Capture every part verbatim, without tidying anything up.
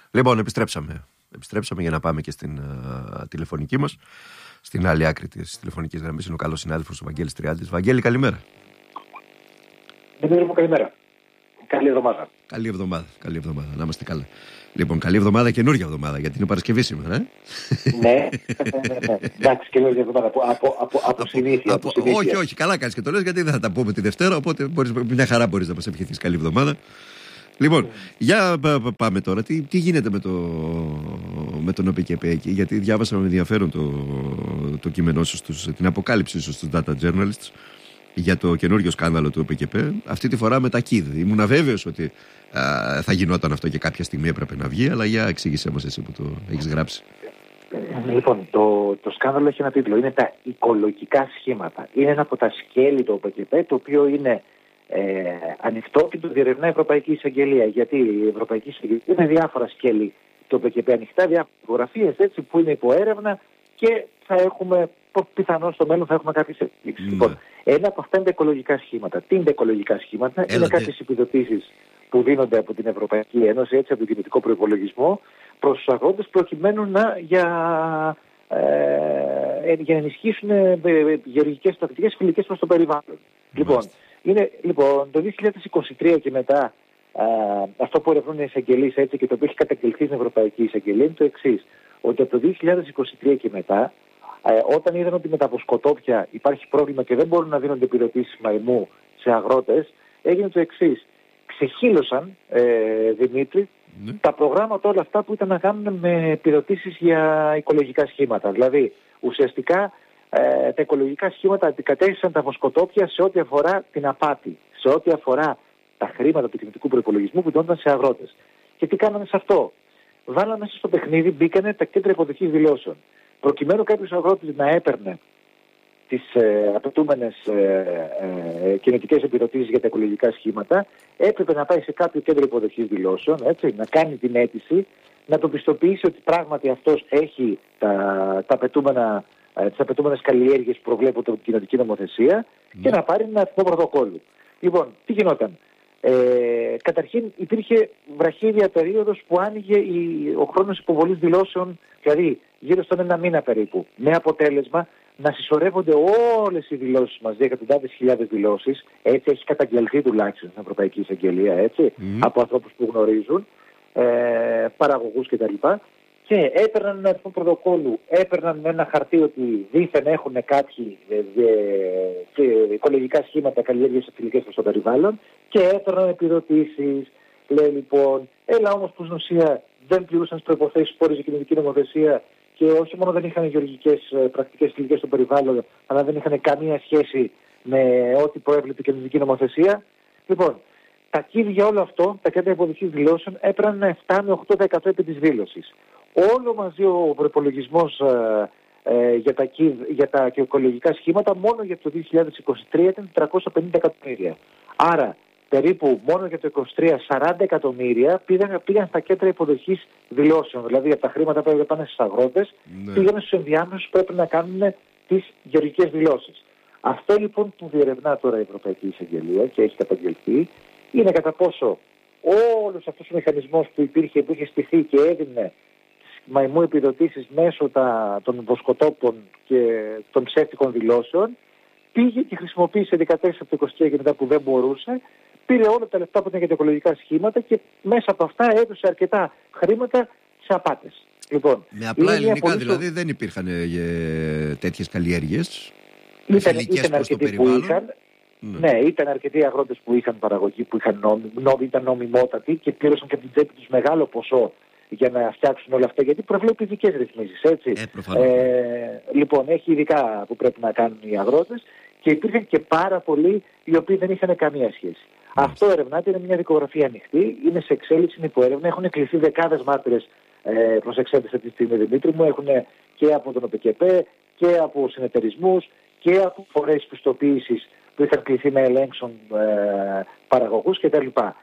Λοιπόν, επιστρέψαμε. Επιστρέψαμε για να πάμε και στην uh, τηλεφωνική μας. Στην άλλη άκρη της τηλεφωνικής γραμμής είναι ο καλός συνάδελφος ο Βαγγέλης Τριάντης. Βαγγέλη, καλημέρα. Δημήτρη μου, καλημέρα. Καλή εβδομάδα. Καλή εβδομάδα. Καλή εβδομάδα. Να είμαστε καλά. Λοιπόν, καλή εβδομάδα, καινούργια εβδομάδα, γιατί είναι Παρασκευή σήμερα, ε? Ναι, εντάξει, καινούργια εβδομάδα από, από, από, από συνήθεια. Από, από όχι, όχι, καλά κάνεις και το λες, γιατί δεν θα τα πούμε τη Δευτέρα, οπότε μπορείς, μια χαρά μπορείς να μας ευχηθείς καλή εβδομάδα. Λοιπόν, mm. για πάμε τώρα. Τι, τι γίνεται με, το, με τον ΟΠΕΚΕΠΕ εκεί, γιατί διάβασα με ενδιαφέρον το, το κείμενό σου, στους, την αποκάλυψή σου στους data journalists για το καινούριο σκάνδαλο του ΟΠΕΚΕΠΕ, αυτή τη φορά με τα ΚΙΔ. Ήμουν αβέβαιος ότι α, θα γινόταν αυτό και κάποια στιγμή έπρεπε να βγει, αλλά για εξήγησέ μας εσύ που το έχεις γράψει. Λοιπόν, το, το σκάνδαλο έχει ένα τίτλο, είναι τα οικολογικά σχήματα. Είναι ένα από τα σκέλη του ΟΠΕΚΕΠΕ, το οποίο είναι ε, ανοιχτό και το διερευνά η Ευρωπαϊκή Εισαγγελία. Γιατί η Ευρωπαϊκή Εισαγγελία είναι διάφορα σκέλη του ΟΠΕΚΕΠΕ ανοιχτά, διάφορες φωτογραφίες έτσι που είναι υπό έρευνα και θα έχουμε, πιθανώς στο μέλλον θα έχουμε κάποιες εκπλήξεις. Mm. Λοιπόν, ένα από αυτά είναι τα οικολογικά σχήματα. Τι είναι τα οικολογικά σχήματα? Έλατε. Είναι κάποιες επιδοτήσεις που δίνονται από την Ευρωπαϊκή Ένωση, έτσι, από τον κοινοτικό προϋπολογισμό, προς τους αγρότες προκειμένου να, για, ε, για να ενισχύσουν ε, γεωργικές πρακτικές φιλικές προς το περιβάλλον. Mm. Λοιπόν, είναι, λοιπόν, το δύο χιλιάδες είκοσι τρία και μετά, α, αυτό που ερευνούν οι εισαγγελείς, έτσι, και το οποίο έχει καταγγελθεί στην Ευρωπαϊκή Εισαγγελία είναι το εξής, ότι από το δύο χιλιάδες είκοσι τρία και μετά, Ε, όταν είδαν ότι με τα βοσκοτόπια υπάρχει πρόβλημα και δεν μπορούν να δίνονται επιδοτήσεις μαϊμού σε αγρότες, έγινε το εξής. Ξεχύλωσαν, ε, Δημήτρη, mm. τα προγράμματα όλα αυτά που ήταν να κάνουν με επιδοτήσεις για οικολογικά σχήματα. Δηλαδή, ουσιαστικά ε, τα οικολογικά σχήματα αντικατέστησαν τα βοσκοτόπια σε ό,τι αφορά την απάτη, σε ό,τι αφορά τα χρήματα του κοινοτικού προϋπολογισμού που δίνονταν σε αγρότες. Και τι κάνανε σε αυτό? Βάλανε μέσα στο παιχνίδι, μπήκανε τα κέντρα υποδοχής δηλώσεων. Προκειμένου κάποιος αγρότης να έπαιρνε τις ε, απαιτούμενες ε, ε, κοινοτικές επιδοτήσεις για τα οικολογικά σχήματα, έπρεπε να πάει σε κάποιο κέντρο υποδοχής δηλώσεων, έτσι, να κάνει την αίτηση, να το πιστοποιήσει ότι πράγματι αυτός έχει τα, τα απαιτούμενα, ε, τις απαιτούμενες καλλιέργειες που προβλέπονται από την κοινοτική νομοθεσία mm. και να πάρει ένα εθνικό πρωτοκόλλο. Λοιπόν, τι γινόταν? Ε, καταρχήν υπήρχε βραχύδια περίοδος που άνοιγε η, ο χρόνος υποβολής δηλώσεων, δηλαδή γύρω στον ένα μήνα περίπου, με αποτέλεσμα να συσσωρεύονται όλες οι δηλώσεις μας, εκατοντάδες χιλιάδες δηλώσεις, έτσι έχει καταγγελθεί τουλάχιστον στην Ευρωπαϊκή Εισαγγελία, έτσι, mm. από ανθρώπους που γνωρίζουν, ε, παραγωγούς κτλ. Και έπαιρναν ένα αριθμό πρωτοκόλλου, έπαιρναν ένα χαρτί ότι δήθεν έχουν κάποιοι ε, ε, ε, οικολογικά σχήματα καλλιέργειες φιλικές προς το περιβάλλον και έπαιρναν επιδοτήσεις. Λέει λοιπόν, έλα όμως που στην ουσία δεν πληρούσαν τις προϋποθέσεις που όριζε η κοινωνική νομοθεσία και όχι μόνο δεν είχαν γεωργικές ε, πρακτικές φιλικές στο περιβάλλον, αλλά δεν είχαν καμία σχέση με ό,τι προέβλεπε η κοινωνική νομοθεσία. Λοιπόν, τα ΚΙΔ για όλο αυτό, τα κέντρα υποδοχής δηλώσεων, έπαιρναν επτά με οκτώ τοις εκατό επί της δήλωσης. Όλο μαζί ο προϋπολογισμός ε, ε, για τα ΚΙΔ, για τα οικολογικά σχήματα, μόνο για το δύο χιλιάδες είκοσι τρία ήταν τριακόσια πενήντα εκατομμύρια. Άρα, περίπου μόνο για το είκοσι τρία σαράντα εκατομμύρια πήγαν, πήγαν στα κέντρα υποδοχής δηλώσεων. Δηλαδή, από τα χρήματα που πάνε στους αγρότες, ναι. πήγαν στους ενδιάμεσους που πρέπει να κάνουν τις γεωργικές δηλώσεις. Αυτό λοιπόν που διερευνά τώρα η Ευρωπαϊκή Εισαγγελία και έχει καταγγελθεί, είναι κατά πόσο όλος αυτός ο μηχανισμός που υπήρχε, που είχε στηθεί και έδινε μαϊμού επιδοτήσεις μέσω τα, των βοσκοτόπων και των ψεύτικων δηλώσεων, πήγε και χρησιμοποίησε δεκατέσσερα από το είκοσι τρία και μετά που δεν μπορούσε, πήρε όλα τα λεφτά που ήταν για τα οικολογικά σχήματα και μέσα από αυτά έδωσε αρκετά χρήματα σε απάτες. Λοιπόν, με απλά ελληνικά πολύ... δηλαδή δεν υπήρχαν ε, τέτοιες καλλιέργειες. Ήταν, ήταν αρκετοί που είχαν. Ναι. ναι, ήταν αρκετοί αγρότες που είχαν παραγωγή, που είχαν νόμι, νόμι, ήταν νομιμότατοι και πλήρωσαν και από την τσέπη τους μεγάλο ποσό για να φτιάξουν όλα αυτά, γιατί προβλέπει ειδικές ρυθμίσεις, έτσι. Ε, ε, λοιπόν, έχει ειδικά που πρέπει να κάνουν οι αγρότες και υπήρχαν και πάρα πολλοί οι οποίοι δεν είχαν καμία σχέση. Mm. Αυτό ερευνάται, είναι μια δικογραφία ανοιχτή, είναι σε εξέλιξη, είναι υπό έρευνα, έχουν κληθεί δεκάδες μάρτυρες ε, προς εξέταση αυτή τη στιγμή, Δημήτρη μου, έχουν και από τον ΟΠΕΚΕΠΕ και από συνεταιρισμούς και από φορές πιστοποίησης που είχαν κληθεί να ελέγξουν ε, παραγωγούς κτλ.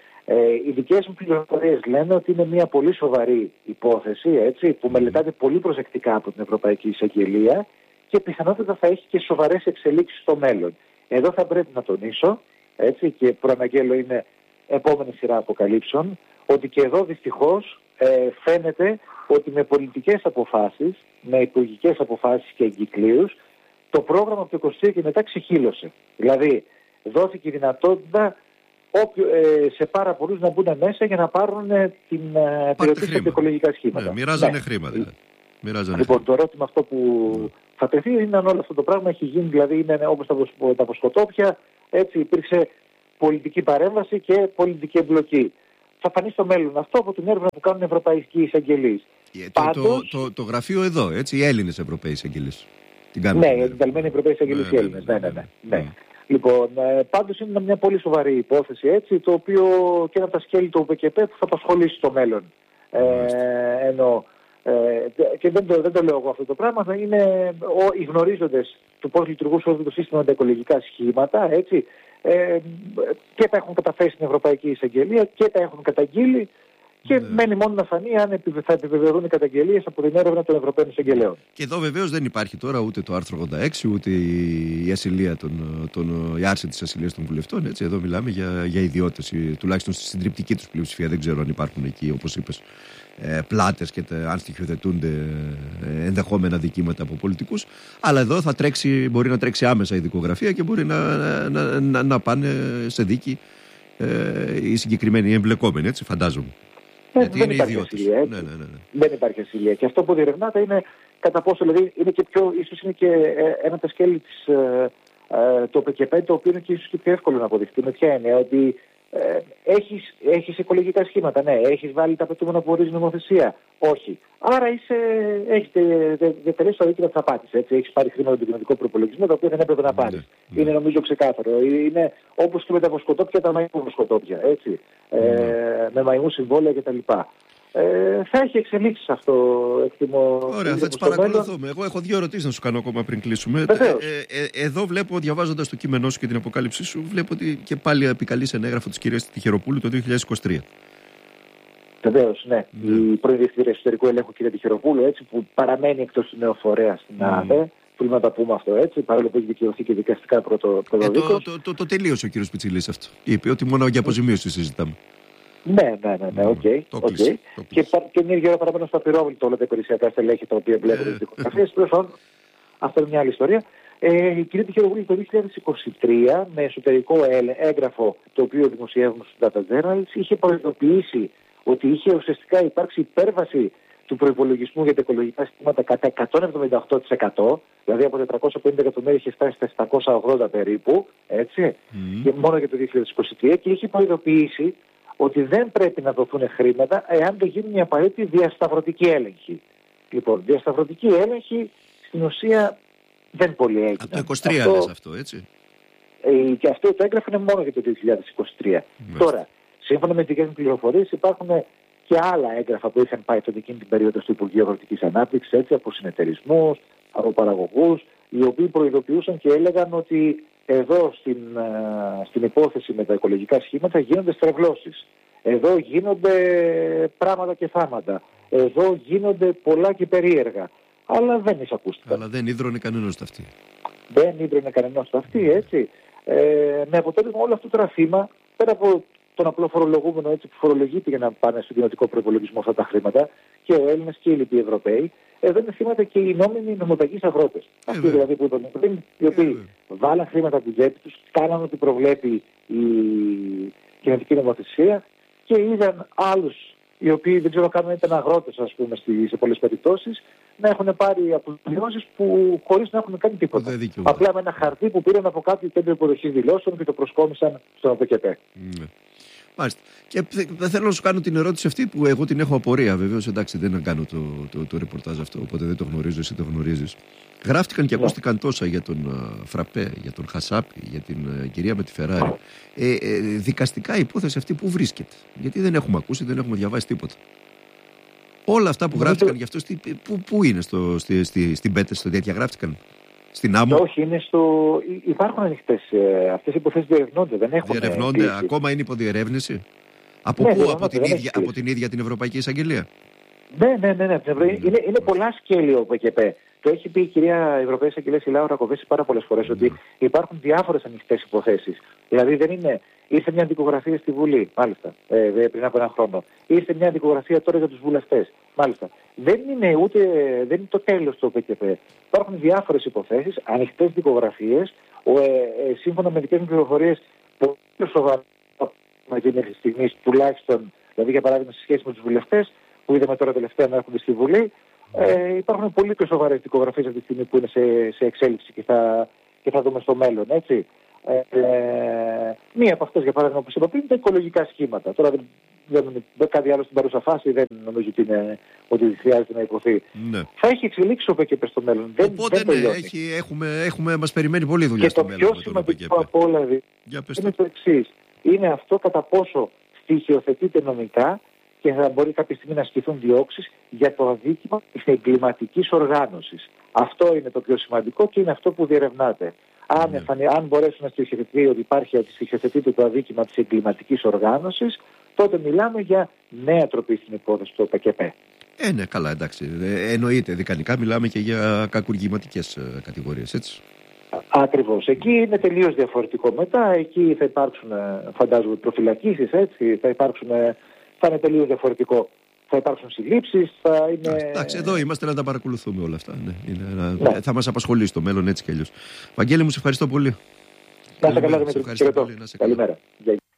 Ε, οι δικές μου πληροφορίες λένε ότι είναι μια πολύ σοβαρή υπόθεση, έτσι, που μελετάται πολύ προσεκτικά από την Ευρωπαϊκή Εισαγγελία και πιθανότατα θα έχει και σοβαρές εξελίξεις στο μέλλον. Εδώ θα πρέπει να τονίσω, έτσι, και προαναγγέλλω είναι επόμενη σειρά αποκαλύψεων, ότι και εδώ δυστυχώς ε, φαίνεται ότι με πολιτικές αποφάσεις, με υπουργικές αποφάσεις και εγκυκλίους, το πρόγραμμα από το είκοσι τρία και μετά ξεχύλωσε. Δηλαδή, δόθηκε η δυνατότητα όποιο, ε, σε πάρα πολλούς να μπουν μέσα για να πάρουν ε, την επιδότηση από οικολογικά σχήματα. Ναι, μοιράζανε ναι. χρήματα. Δηλαδή. Μοιράζανε λοιπόν, χρήματα. το ερώτημα αυτό που mm. θα τεθεί είναι αν όλο αυτό το πράγμα έχει γίνει, δηλαδή είναι όπως τα, τα βοσκοτόπια, έτσι υπήρξε πολιτική παρέμβαση και πολιτική εμπλοκή. Θα φανεί στο μέλλον αυτό από την έρευνα που κάνουν οι ευρωπαϊκοί εισαγγελείς. Yeah, Πάντως... το, το, το, το γραφείο εδώ, έτσι, οι Έλληνες Ευρωπαίοι εισαγγελείς. Ναι, οι ενταλμένοι Ευρωπαίοι εισαγγελείς οι Έλληνες. Ναι, ναι, ναι. ναι. ναι. Λοιπόν, ε, πάντως είναι μια πολύ σοβαρή υπόθεση, έτσι, το οποίο και ένα από τα σκέλη του ΟΠΕΚΕΠ που θα απασχολήσει στο μέλλον. Ε, ενώ, ε, και δεν το, δεν το λέω εγώ αυτό το πράγμα, θα είναι ο, οι γνωρίζοντες του πώς λειτουργούσε όλο το σύστημα με τα οικολογικά σχήματα, έτσι, ε, και τα έχουν καταθέσει στην Ευρωπαϊκή Εισαγγελία και τα έχουν καταγγείλει. Και ναι. μένει μόνο να φανεί αν θα επιβεβαιωθούν οι καταγγελίες από την έρευνα των Ευρωπαίων Εισαγγελέων. Και εδώ βεβαίως δεν υπάρχει τώρα ούτε το άρθρο ογδόντα έξι, ούτε η, ασυλία των, των, η άρση της ασυλίας των βουλευτών. Έτσι. Εδώ μιλάμε για, για ιδιώτες, τουλάχιστον στη συντριπτική τους πλειοψηφία. Δεν ξέρω αν υπάρχουν εκεί, όπως είπες, ε, πλάτες και αν στοιχειοθετούνται ε, ενδεχόμενα δικήματα από πολιτικούς. Αλλά εδώ θα τρέξει, μπορεί να τρέξει άμεσα η δικογραφία και μπορεί να, να, να, να πάνε σε δίκη ε, οι συγκεκριμένοι εμπλεκόμενοι, έτσι, φαντάζομαι. Ε, δεν, υπάρχει ασυλία, ναι, ναι, ναι, ναι. δεν υπάρχει ασυλία. Και αυτό που διερευνάται είναι κατά πόσο, δηλαδή, είναι και πιο, ίσως είναι και ε, ένα από τα σκέλη της, ε, ε, το ΟΠΕΚΕΠ, το οποίο είναι και ίσως και πιο εύκολο να αποδειχτεί. Με ποια έννοια, ότι ε, έχεις, έχεις οικολογικά σχήματα, ναι, έχεις βάλει τα απαιτούμενα που ορίζει νομοθεσία. Όχι. Άρα είσαι, έχεις διατελέσει το δίκαιο της απάτης. Έχεις πάρει χρήματα από τον κοινωνικό προπολογισμό, τα οποία δεν έπρεπε να πάρεις. Mm. Είναι νομίζω ξεκάθαρο. Είναι όπως και με τα βοσκοτόπια, τα μαϊμού βοσκοτόπια. Έτσι. Mm. Ε, με μαϊμού συμβόλαια κτλ. Ε, θα έχει εξελίξεις αυτό, εκτιμώ. Ωραία, θα τις παρακολουθούμε. Εγώ έχω δύο ερωτήσεις να σου κάνω ακόμα πριν κλείσουμε. Ε, ε, ε, εδώ βλέπω, διαβάζοντας το κείμενό σου και την αποκάλυψή σου, βλέπω ότι και πάλι επικαλείς ένα έγγραφο της κυρίας Τυχεροπούλου το δύο χιλιάδες είκοσι τρία. Βεβαίως, ναι. Mm. Η πρώην Διευθύντρια Εσωτερικού Ελέγχου, κυρία Τυχεροπούλου, έτσι, που παραμένει εκτός του νεοφορέα στην mm. ΑΔΕ. Θέλουμε να τα πούμε αυτό, έτσι, παρόλο που έχει δικαιωθεί και δικαστικά πρωτοδίκως. Ε, το, το, το, το τελείωσε ο κύριος Πιτσιλής αυτό. Είπε ότι μόνο για αποζημίωση συζητάμε. Ναι, ναι, ναι, ναι, οκ. Okay, okay. Και, και μια ώρα παραμένω στα πυρόβλητα όλα τα υπηρεσιακά στελέχη τα οποία βλέπουν τις δικογραφίες. Αυτό είναι μια άλλη ιστορία. Ε, η κυρία Τυχεροπούλου το δύο χιλιάδες είκοσι τρία, με εσωτερικό έγγραφο το οποίο δημοσιεύουμε στους Data Journals, είχε προειδοποιήσει ότι είχε ουσιαστικά υπάρξει υπέρβαση του προϋπολογισμού για τα οικολογικά συστήματα κατά εκατόν εβδομήντα οκτώ τοις εκατό, δηλαδή από τετρακόσια πενήντα εκατομμύρια είχε φτάσει στα επτακόσια ογδόντα περίπου, έτσι, mm. και μόνο για το δύο χιλιάδες είκοσι τρία, και είχε προειδοποιήσει ότι δεν πρέπει να δοθούν χρήματα εάν δεν γίνει μια απαραίτητη διασταυρωτική έλεγχη. Λοιπόν, διασταυρωτική έλεγχη στην ουσία δεν πολύ έγινε. Από το είκοσι τρία αυτό, λες αυτό, έτσι. Ε, και αυτό το έγγραφο είναι μόνο για το δύο χιλιάδες είκοσι τρία. Mm. Τώρα, σύμφωνα με τις δικές μου πληροφορίες, υπάρχουν και άλλα έγγραφα που είχαν πάει τότε εκείνη την περίοδο στο Υπουργείο Αγροτικής Ανάπτυξης, έτσι, από συνεταιρισμούς, από παραγωγούς, οι οποίοι προειδοποιούσαν και έλεγαν ότι εδώ στην, στην υπόθεση με τα οικολογικά σχήματα γίνονται στρεβλώσεις. Εδώ γίνονται πράγματα και θάματα. Εδώ γίνονται πολλά και περίεργα. Αλλά δεν εισακούστηκαν. Αλλά δεν ίδρωνε κανένας το αυτή. Δεν ίδρωνε κανένας το αυτή, έτσι. Ε, με αποτέλεσμα όλο αυτό το τραφήμα, πέρα από τον απλό φορολογούμενο, έτσι, που φορολογείται για να πάνε στον κοινοτικό προϋπολογισμό αυτά τα χρήματα, και ο Έλληνας και οι λοιποί Ευρωπαίοι, εδώ είναι θύματα και οι νόμιμοι νομοταγείς αγρότες. Ε, Αυτοί δηλαδή που είπαμε πριν, οι οποίοι ε, βάλαν χρήματα από την τσέπη τους, κάναν ό,τι προβλέπει η κοινοτική νομοθεσία και είδαν άλλους, οι οποίοι δεν ξέρω καν αν ήταν αγρότες, ας πούμε, σε πολλές περιπτώσεις, να έχουν πάρει αποζημιώσεις που χωρίς να έχουν κάνει τίποτα. Απλά με ένα χαρτί που πήραν από κάποιο κέντρο υποδοχής δηλώσεων και το προσκόμισαν στον ΟΠΕΚΕΠ. Mm. Μάλιστα. Και θέλω να σου κάνω την ερώτηση αυτή που εγώ την έχω απορία. Βεβαίως, εντάξει, δεν κάνω το, το, το ρεπορτάζ αυτό, οπότε δεν το γνωρίζω, εσύ το γνωρίζεις. Γράφτηκαν και ακούστηκαν τόσα για τον uh, Φραπέ, για τον Χασάπη, για την uh, κυρία με τη Φεράρι. Ε, ε, δικαστικά η υπόθεση αυτή που βρίσκεται? Γιατί δεν έχουμε ακούσει, δεν έχουμε διαβάσει τίποτα. Όλα αυτά που γράφτηκαν γι' αυτό, πού, πού είναι στο, στη, στη, στην Πέτες, στο τέτοια γράφτηκαν? Στην άμμο? Όχι, είναι στο... υπάρχουν ανοιχτές. Ε, αυτές οι υποθέσεις διερευνώνται. Δεν έχουν διερευνώνται, πίεση. Ακόμα είναι υποδιερεύνηση. Από ναι, πού, από την, ίδια, από την ίδια την Ευρωπαϊκή Εισαγγελία? Ναι, ναι, ναι. ναι. Mm. Είναι, είναι πολλά σκέλη ο ΟΠΕΚΕΠ Το έχει πει η κυρία Ευρωπαϊκή Εισαγγελέα η Λάουρα Κοβέση πάρα πολλές φορές mm. ότι υπάρχουν διάφορες ανοιχτές υποθέσεις. Δηλαδή δεν είναι. Ήρθε μια δικογραφία στη Βουλή, μάλιστα, ε, πριν από ένα χρόνο. Ήρθε μια δικογραφία τώρα για τους βουλευτές, μάλιστα. Δεν είναι ούτε. Δεν είναι το τέλος του ΟΠΕΚΕΠ. Υπάρχουν διάφορες υποθέσεις, ανοιχτές δικογραφίες. Ε, ε, σύμφωνα με δικές μου πληροφορίες, πολύ σοβαρά μέχρι στιγμής, τουλάχιστον, δηλαδή για παράδειγμα σε σχέση με τους βουλευτές, που είδαμε τώρα τελευταία να έρχονται στη Βουλή. Ε, υπάρχουν πολύ πιο σοβαρές δικογραφίες αυτή τη στιγμή που είναι σε, σε εξέλιξη και θα, και θα δούμε στο μέλλον, έτσι. Ε, ε, μία από αυτές, για παράδειγμα, όπως είπα πριν, τα οικολογικά σχήματα. Τώρα δεν, δεν, δεν κάτι άλλο στην παρούσα φάση, δεν νομίζω ότι, είναι, ότι χρειάζεται να υποθεί. Ναι. Θα έχει εξελίξει ο ΠΚΠ στο μέλλον. Οπότε δεν, ναι, δεν έχει, έχουμε, έχουμε, μας περιμένει πολλή δουλειά και στο μέλλον. Και το πιο σημαντικό από όλα είναι το εξής. Είναι αυτό κατά πόσο στοιχειοθετείται νομικά και θα μπορεί κάποια στιγμή να ασκηθούν διώξεις για το αδίκημα της εγκληματικής οργάνωσης. Αυτό είναι το πιο σημαντικό και είναι αυτό που διερευνάται. Αν, yeah. εφανι... αν μπορέσουν να στοιχειοθετεί ότι υπάρχει ότι στοιχειοθετείται το αδίκημα της εγκληματικής οργάνωσης, τότε μιλάμε για νέα τροπή στην υπόθεση του ΟΠΚΠ. Ε, ναι, καλά, εντάξει. Ε, εννοείται. Δικανικά μιλάμε και για κακουργηματικές ε, κατηγορίες, έτσι. Ακριβώς. Εκεί είναι τελείως διαφορετικό μετά. Εκεί θα υπάρξουν, φαντάζομαι, προφυλακίσεις, έτσι. Θα υπάρξουν, θα είναι τελείως διαφορετικό. Θα υπάρξουν συλλήψεις, θα είναι... Εντάξει, εδώ είμαστε να τα παρακολουθούμε όλα αυτά. Ναι. Είναι, ναι. Θα μας απασχολεί στο μέλλον έτσι κι αλλιώς. Βαγγέλη μου, σε ευχαριστώ πολύ. Να σε καλά, Δημήτρη. Καλημέρα. Καλημέρα.